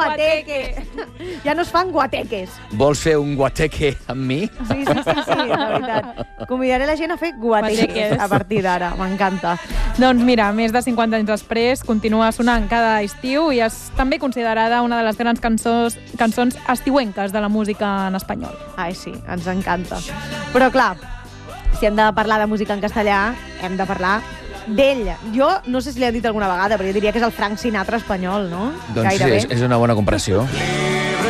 guateque. Ja no es fan guateques. Vols fer un guateque amb mi? Sí, de veritat. Convidaré la gent a fer guateques a partir d'ara. M'encanta. Doncs mira, més de 50 anys després, continua sonant cada estiu i és també considerada una de les grans cançons estiuenques de la música en espanyol. Ai, sí, ens encanta. Però clar, si hem de parlar de música en castellà, hem de parlar d'ell. Jo no sé si l'he dit alguna vegada, però jo diria que és el Frank Sinatra espanyol, no? Doncs sí, és una bona comparació.